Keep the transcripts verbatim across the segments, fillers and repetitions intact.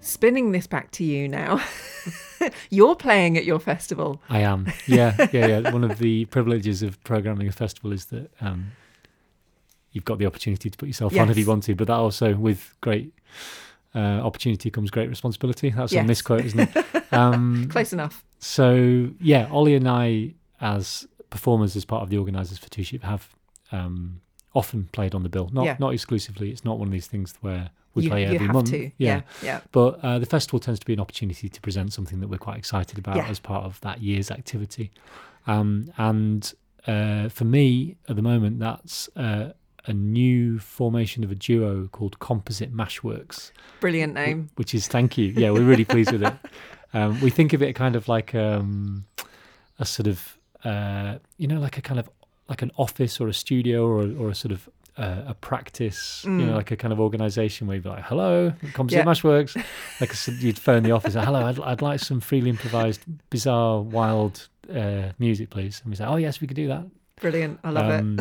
spinning this back to you now. You're playing at your festival. I am. Yeah, yeah, yeah. One of the privileges of programming a festival is that um, you've got the opportunity to put yourself Yes. on if you want to, but that also, with great uh, opportunity comes great responsibility. That's Yes. a misquote, isn't it? Um, Close enough. So, yeah, Ollie and I, as performers, as part of the organisers for Two Sheep, have um, often played on the bill. Not Yeah. not exclusively. It's not one of these things where we You, play you every have month. to. Yeah. Yeah. But uh, the festival tends to be an opportunity to present something that we're quite excited about Yeah. as part of that year's activity. Um, and uh, for me, at the moment, that's uh, a new formation of a duo called Composite Mashworks. Brilliant name. Which is, thank you. Yeah, we're really pleased with it. Um, we think of it kind of like um, a sort of, uh, you know, like a kind of like an office or a studio or a, or a sort of uh, a practice, Mm. you know, like a kind of organisation where you'd be like, hello, Composite Yeah. Mashworks. Like a, you'd phone the office, hello, I'd, I'd like some freely improvised, bizarre, wild uh, music, please. And we say, oh, yes, we could do that. Brilliant. I love Um, it.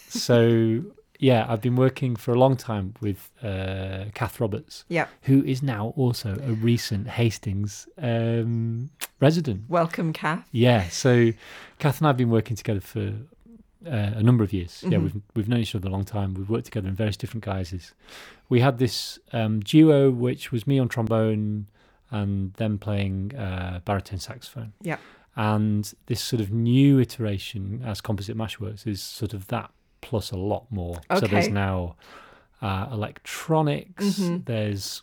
So, yeah, I've been working for a long time with uh, Kath Roberts, Yeah. who is now also a recent Hastings um, resident. Welcome, Kath. Yeah, so Kath and I have been working together for uh, a number of years. Yeah, Mhm. we've we've known each other a long time. We've worked together in various different guises. We had this um, duo, which was me on trombone and them playing uh, baritone saxophone. Yeah. And this sort of new iteration as Composite Mashworks is sort of that plus a lot more. So there's Okay. now uh, electronics, Mhm. there's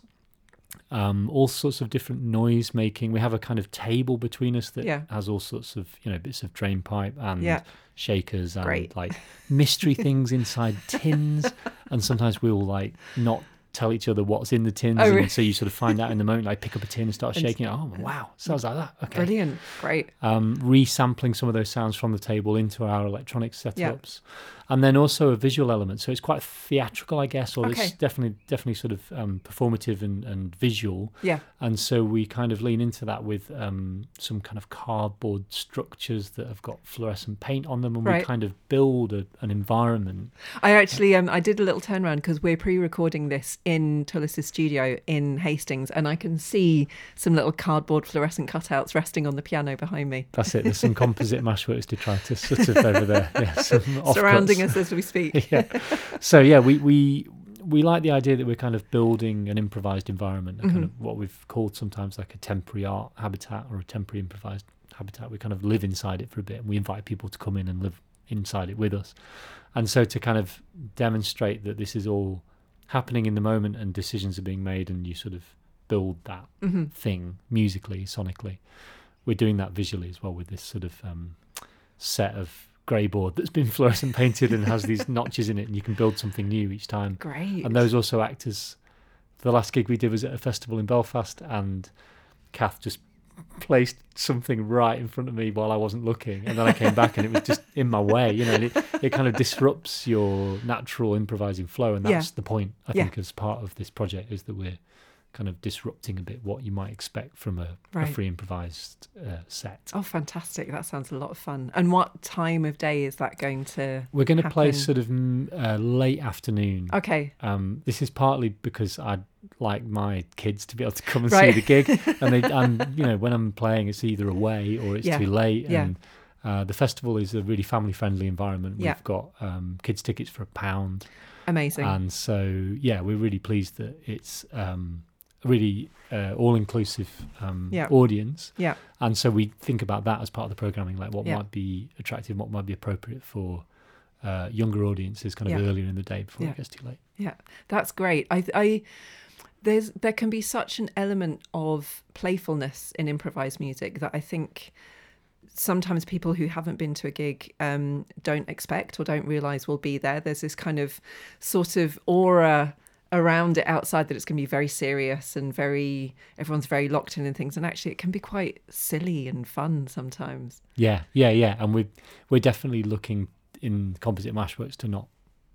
um, all sorts of different noise making. We have a kind of table between us that Yeah. has all sorts of, you know, bits of drain pipe and Yeah. shakers and Great. like mystery things inside tins. And sometimes we'll like not tell each other what's in the tins. Oh, and really? so you sort of find out in the moment, like pick up a tin and start And- shaking it. Oh, wow. Sounds like that. Okay. Brilliant. Great. Um, resampling some of those sounds from the table into our electronic setups. Yeah. And then also a visual element. So it's quite theatrical, I guess, or Okay. it's definitely definitely sort of um, performative and, and visual. Yeah. And so we kind of lean into that with um, some kind of cardboard structures that have got fluorescent paint on them, and we Right. kind of build a, an environment. I actually um I did a little turnaround because we're pre-recording this in Tullis's studio in Hastings, and I can see some little cardboard fluorescent cutouts resting on the piano behind me, That's it. There's some Composite Mashworks detritus sort of over there. Yeah, some offcuts. surrounding us as we speak. Yeah. So yeah, we we we like the idea that we're kind of building an improvised environment, a kind Mhm. of what we've called sometimes like a temporary art habitat or a temporary improvised habitat. We kind of live inside it for a bit, and we invite people to come in and live inside it with us. And so to kind of demonstrate that this is all happening in the moment and decisions are being made, and you sort of build that hmm thing musically, sonically. We're doing that visually as well with this sort of um, set of grey board that's been fluorescent painted and has these notches in it, and you can build something new each time. Great. And those also act as, the last gig we did was at a festival in Belfast, and Kath just placed something right in front of me while I wasn't looking, and then I came back and it was just in my way, you know, and it, it kind of disrupts your natural improvising flow, and that's Yeah. the point, I Yeah. think, as part of this project, is that we're kind of disrupting a bit what you might expect from a, a Right. free improvised uh, set. Oh, fantastic. That sounds a lot of fun. And what time of day is that going to We're going to play happen? sort of mm, uh, late afternoon. Okay. Um, this is partly because I'd like my kids to be able to come and Right. see the gig, and they, and you know, when I'm playing, it's either away or it's Yeah. too late. Yeah. And uh, the festival is a really family-friendly environment. Yeah. We've got um, kids tickets for a pound, Amazing. and so yeah, we're really pleased that it's um, a really uh, all-inclusive um, Yeah. audience. Yeah. And so we think about that as part of the programming, like what Yeah. might be attractive, what might be appropriate for uh, younger audiences, kind of Yeah. earlier in the day before Yeah. it gets too late. Yeah, that's great. I, I, there's there can be such an element of playfulness in improvised music that I think sometimes people who haven't been to a gig um, don't expect or don't realise will be there. There's this kind of sort of aura around it outside that it's going to be very serious and very everyone's very locked in and things, and actually it can be quite silly and fun sometimes. Yeah, yeah, yeah. And we're we're definitely looking in Composite Mashworks to not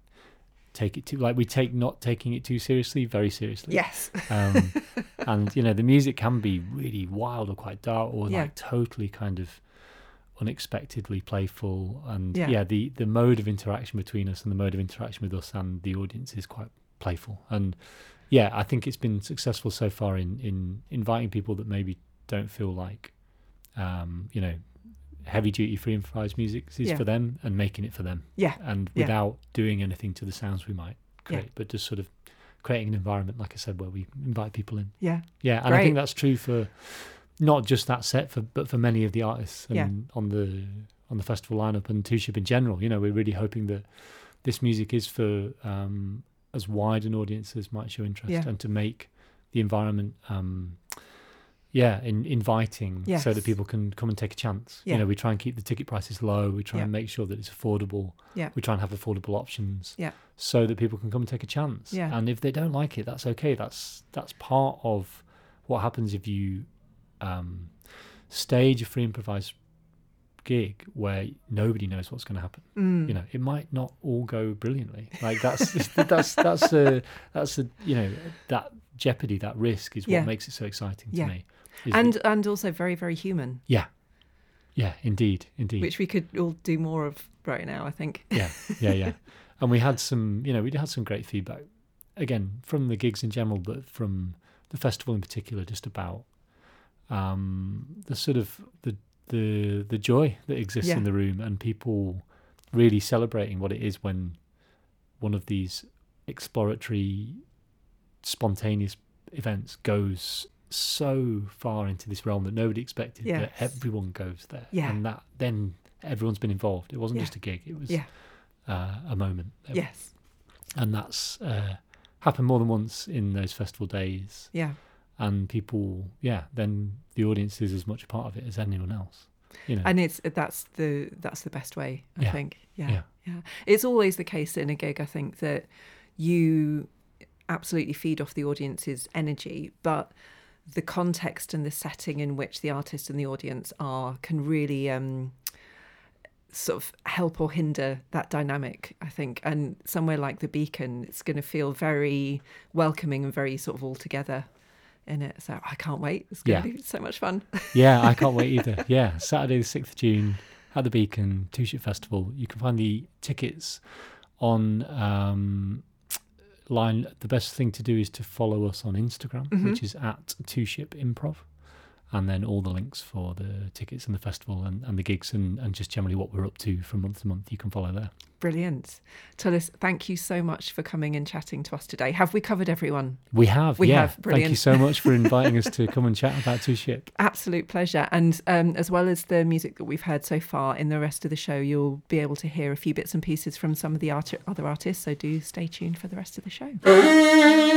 take it too, like we take not taking it too seriously, very seriously. Yes. Um, and you know, the music can be really wild or quite dark or Yeah. like totally kind of unexpectedly playful. And Yeah. yeah, the the mode of interaction between us and the mode of interaction with us and the audience is quite playful. And yeah, I think it's been successful so far in in inviting people that maybe don't feel like, um, you know, heavy duty free improvised music is Yeah. for them, and making it for them. Yeah. And Yeah. without doing anything to the sounds we might create, Yeah. but just sort of creating an environment, like I said, where we invite people in. Yeah. Yeah, and Great. I think that's true for not just that set, for but for many of the artists and Yeah. on the on the festival lineup and Two Ship in general. You know, we're really hoping that this music is for um, as wide an audience as might show interest, Yeah. and to make the environment, um, yeah, in, inviting, Yes. so that people can come and take a chance. Yeah. You know, we try and keep the ticket prices low. We try Yeah. and make sure that it's affordable. Yeah. We try and have affordable options. Yeah. So that people can come and take a chance. Yeah. And if they don't like it, that's okay. That's that's part of what happens if you um, stage a free improvised gig where nobody knows what's going to happen. Mm. You know, it might not all go brilliantly. Like that's that's that's a that's a you know, that jeopardy, that risk is what Yeah. makes it so exciting Yeah. to me. Is And that- and also very, very human, yeah, yeah, indeed, indeed. which we could all do more of right now, I think. Yeah, yeah, yeah. And we had some, you know, we had some great feedback, again, from the gigs in general, but from the festival in particular, just about um, the sort of the the the joy that exists Yeah. in the room, and people really celebrating what it is when one of these exploratory, spontaneous events goes so far into this realm that nobody expected, that Yes. everyone goes there. Yeah. And that then everyone's been involved. It wasn't Yeah. just a gig, it was Yeah. uh, a moment. Yes. And that's uh, happened more than once in those festival days. Yeah. And people, yeah, then the audience is as much a part of it as anyone else. You know, And it's that's the that's the best way, I Yeah. think. Yeah. Yeah. Yeah. It's always the case in a gig, I think, that you absolutely feed off the audience's energy, but the context and the setting in which the artist and the audience are can really um, sort of help or hinder that dynamic, I think. And somewhere like the Beacon, it's going to feel very welcoming and very sort of all together in it. So I can't wait. It's going to Yeah. be so much fun. yeah, I can't wait either. Yeah, Saturday the sixth of June at the Beacon, Two Ship Festival. You can find the tickets on um, line. The best thing to do is to follow us on Instagram, Mhm. which is at Two Ship Improv. And then all the links for the tickets and the festival and, and the gigs and, and just generally what we're up to from month to month, you can follow there. Brilliant. Tullis, thank you so much for coming and chatting to us today. Have we covered everyone? We have, We yeah. have, Thank brilliant. you so much for inviting us to come and chat about Two Ship. Absolute pleasure. And um, as well as the music that we've heard so far, in the rest of the show, you'll be able to hear a few bits and pieces from some of the art- other artists. So do stay tuned for the rest of the show.